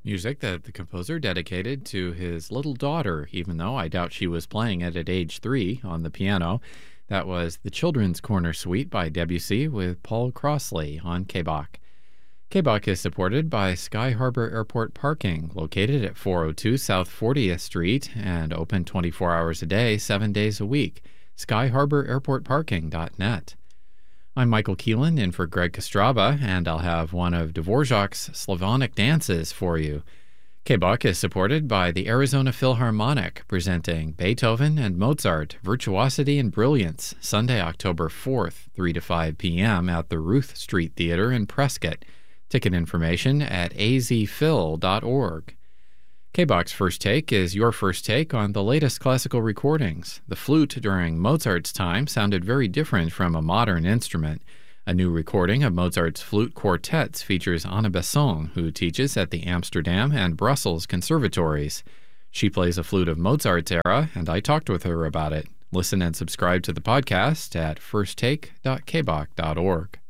Music that the composer dedicated to his little daughter, even though I doubt she was playing it at age 3 on the piano. That was the Children's Corner Suite by Debussy with Paul Crossley on KBOC. KBOC is supported by Sky Harbor Airport Parking, located at 402 South 40th Street and open 24 hours a day, 7 days a week. SkyHarborAirportParking.net. I'm Michael Keelan in for Greg Kostraba, and I'll have one of Dvorak's Slavonic dances for you. KBOC is supported by the Arizona Philharmonic, presenting Beethoven and Mozart, Virtuosity and Brilliance, Sunday, October 4th, 3 to 5 p.m. at the Ruth Street Theater in Prescott. Ticket information at azphil.org. KBOC's First Take is your first take on the latest classical recordings. The flute during Mozart's time sounded very different from a modern instrument. A new recording of Mozart's flute quartets features Anna Besson, who teaches at the Amsterdam and Brussels conservatories. She plays a flute of Mozart's era, and I talked with her about it. Listen and subscribe to the podcast at firsttake.kboc.org.